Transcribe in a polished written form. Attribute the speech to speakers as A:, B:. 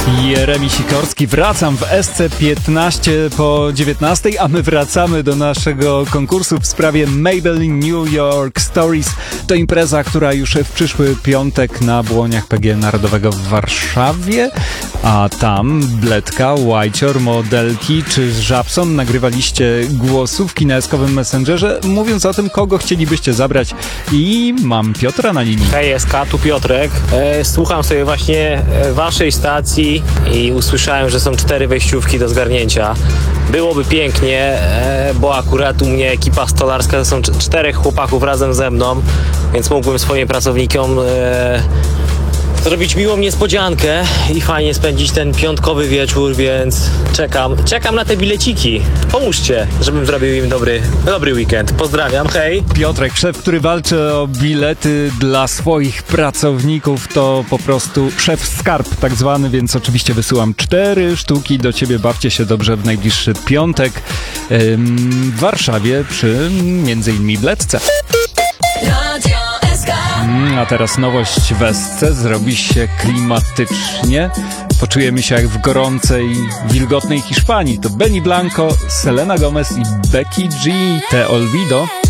A: Jeremi Sikorski, wracam w SC15 po 19, a my wracamy do naszego konkursu w sprawie Maybelline New York Stories. To impreza, która już w przyszły piątek na Błoniach PGE Narodowego w Warszawie, a tam Bledka, Whitecior, modelki czy Żabson nagrywaliście głosówki na eskowym Messengerze, mówiąc o tym, kogo chcielibyście zabrać, i mam Piotra na linii.
B: Hej SK, tu Piotrek. Słucham sobie właśnie waszej stacji i usłyszałem, że są 4 wejściówki do zgarnięcia. Byłoby pięknie, bo akurat u mnie ekipa stolarska to są 4 chłopaków razem ze mną, więc mógłbym swoim pracownikom zrobić miłą niespodziankę i fajnie spędzić ten piątkowy wieczór, więc czekam na te bileciki. Pomóżcie, żebym zrobił im dobry weekend. Pozdrawiam, hej.
A: Piotrek, szef, który walczy o bilety dla swoich pracowników, to po prostu szef skarb tak zwany, więc oczywiście wysyłam 4 sztuki do ciebie. Bawcie się dobrze w najbliższy piątek w Warszawie przy m.in. Bledce. A teraz nowość w SC. Zrobi się klimatycznie. Poczujemy się jak w gorącej, wilgotnej Hiszpanii. To Benny Blanco, Selena Gomez i Becky G. Te Olvido.